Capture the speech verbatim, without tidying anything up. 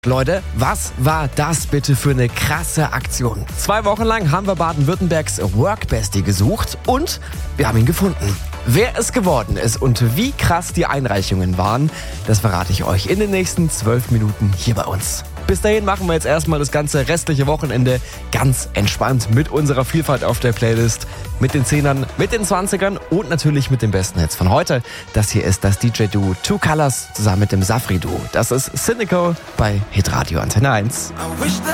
Leute, was war das bitte für eine krasse Aktion? Zwei Wochen lang haben wir Baden-Württembergs Workbestie gesucht und wir haben ihn gefunden. Wer es geworden ist und wie krass die Einreichungen waren, das verrate ich euch in den nächsten zwölf Minuten hier bei uns. Bis dahin machen wir jetzt erstmal das ganze restliche Wochenende ganz entspannt mit unserer Vielfalt auf der Playlist, mit den Zehnern, mit den Zwanzigern und natürlich mit den besten Hits von heute. Das hier ist das D J-Duo Two Colors zusammen mit dem Safri-Duo. Das ist Cynical bei Hitradio Antenne eins.